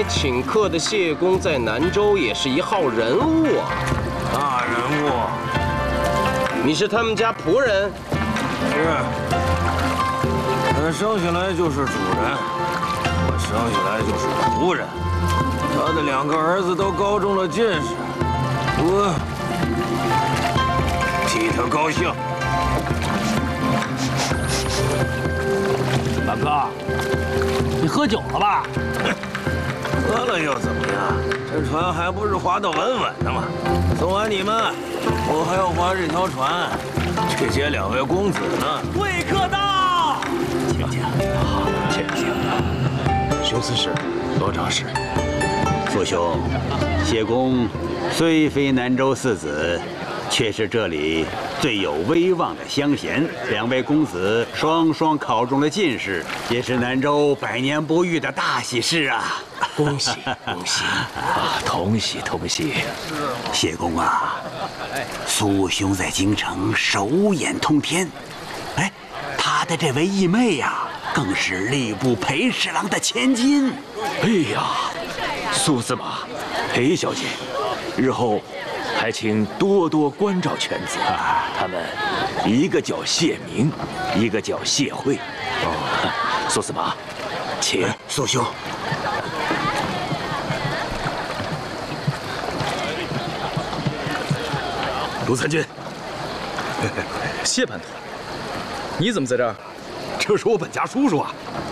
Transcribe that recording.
请客的谢公在南州也是一号人物啊！ 大人物， 你是他们家仆人？ 是。他生下来就是主人，我生下来就是仆人。他的2个儿子都高中了进士，我替他高兴。 大哥，你喝酒了吧？ 喝了又怎么样？这船还不是划得稳稳的吗？送完你们，我还要划这条船，去接2位公子呢。 贵客到，请。好，请。 熊刺史，罗长史， 父兄，谢公虽非南州4子，却是这里最有威望的乡贤。2位公子双双考中了进士，也是南州100年不遇的大喜事啊！ 恭喜恭喜啊！同喜同喜。 谢公啊，苏兄在京城手眼通天，哎，他的这位义妹呀，更是吏部裴侍郎的千金。 哎呀，苏司马，裴小姐，日后还请多多关照犬子啊。他们一个叫谢明，一个叫谢慧。哦，苏司马，请。 苏兄。 卢参军，谢叛徒，你怎么在这儿？ 这是我本家叔叔啊。